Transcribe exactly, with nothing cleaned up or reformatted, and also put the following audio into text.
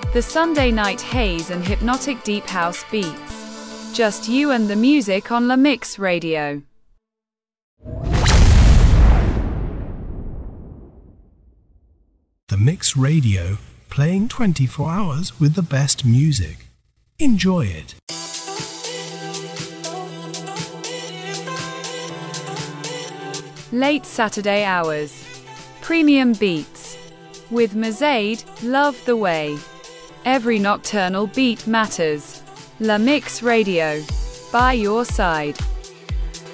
The Sunday night haze and hypnotic deep house beats. Just you and the music on La Mix Radio. The Mix Radio, playing twenty-four hours with the best music. Enjoy it. Late Saturday hours. Premium beats. With Mazade, love the way. Every nocturnal beat matters. La Mix Radio. By your side.